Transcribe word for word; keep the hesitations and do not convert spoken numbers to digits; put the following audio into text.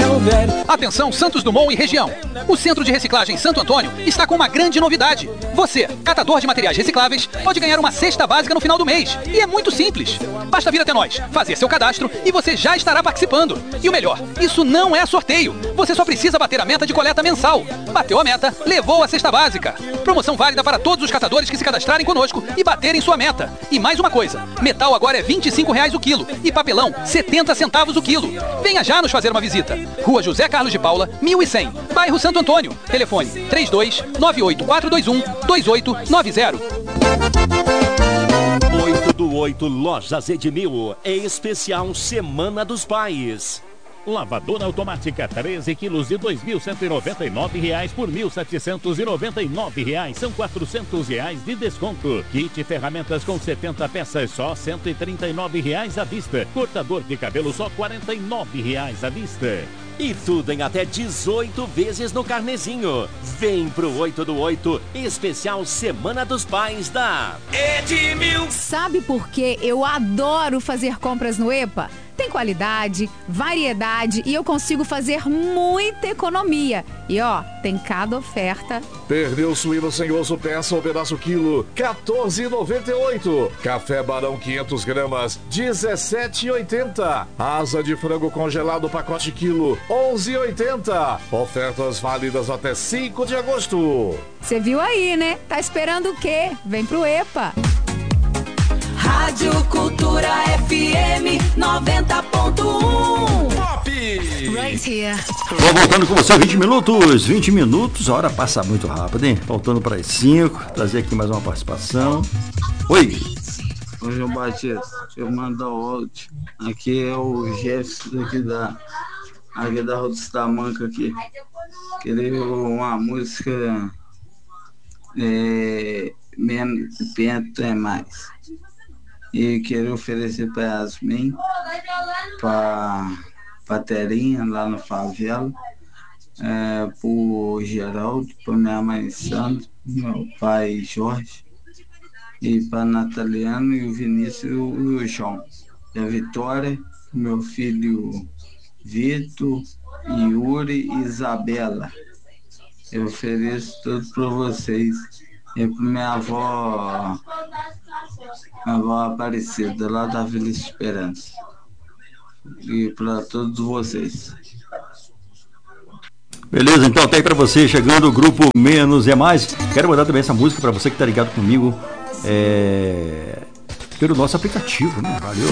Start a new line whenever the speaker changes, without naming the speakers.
ferro velho.
Atenção Santos Dumont e região. O Centro de Reciclagem Santo Antônio está com uma grande novidade. Você, catador de materiais recicláveis, pode ganhar uma cesta básica no final do mês. E é muito simples. Basta vir até nós, fazer seu cadastro e você já estará participando. E o melhor, isso não é sorteio. Você só precisa bater a meta de coleta mensal. Bateu a meta, levou a cesta básica. Promoção válida para todos os catadores que se cadastrarem conosco e baterem sua meta. E mais uma coisa, metal agora é vinte e cinco reais o quilo e papelão setenta centavos o quilo. Venha já nos fazer uma visita. Rua José Carlos de Paula, mil e cem, bairro Santo Antônio. Telefone três dois nove oito quatro dois um dois oito nove zero.
oito do oito Lojas Edmil, em especial Semana dos Pais.
Lavadora automática treze quilos de dois mil cento e noventa e nove reais por mil setecentos e noventa e nove reais. São quatrocentos reais de desconto. Kit ferramentas com setenta peças, só cento e trinta e nove reais à vista. Cortador de cabelo, só quarenta e nove reais à vista.
E tudo em até dezoito vezes no carnezinho. Vem pro oito do oito, especial Semana dos Pais da Edmil.
Sabe por que eu adoro fazer compras no EPA? Tem qualidade, variedade e eu consigo fazer muita economia. E ó, tem cada oferta.
Perdeu suíno sem osso, peça ou pedaço quilo, quatorze reais e noventa e oito centavos. Café Barão quinhentas gramas, dezessete reais e oitenta centavos. Asa de frango congelado pacote quilo, onze reais e oitenta centavos. Ofertas válidas até cinco de agosto.
Você viu aí, né? Tá esperando o quê? Vem pro EPA.
Rádio Cultura F M noventa ponto um.
Pop!
Right here.
Vou voltando com você, vinte minutos. vinte minutos, a hora passa muito rápido, hein? Faltando para as cinco. Trazer aqui mais uma participação. Oi.
Oi, João Batista. Eu mando o áudio. Aqui é o Jefferson aqui da, aqui da Rota Tamanca aqui. Queria uma música é, menos Pento é mais. E queria oferecer para Yasmin, para a Terinha lá na favela, é, para o Geraldo, para minha mãe Sandra, meu pai Jorge, e para Nataliano e o Vinícius e o João. E a Vitória, meu filho Vitor, Yuri e Isabela. Eu ofereço tudo para vocês. E para minha avó, minha avó Aparecida, lá da Vila Esperança. E para todos vocês.
Beleza, então tá aí para você, chegando o grupo Menos é Mais. Quero mandar também essa música para você que tá ligado comigo é, pelo nosso aplicativo, né? Valeu.